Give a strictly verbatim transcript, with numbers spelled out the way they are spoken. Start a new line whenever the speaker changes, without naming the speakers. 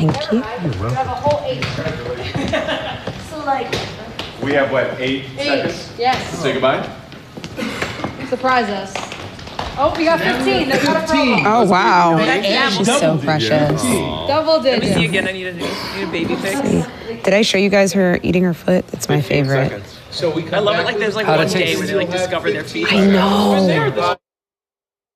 Thank you.
You have a whole eight. So like.
We have what, eight,
Eight.
seconds?
Yes.
Say goodbye.
Surprise us. Oh, we got fifteen. That's not a problem.
Oh, wow.
She's
She's so precious.
Double
Let me see
digits.
again. I need a, need a baby pic.
Did I show you guys her eating her foot? It's my favorite.
So we
I love it. Like there's like
How to
one day
taste.
where they like discover their feet.
I know.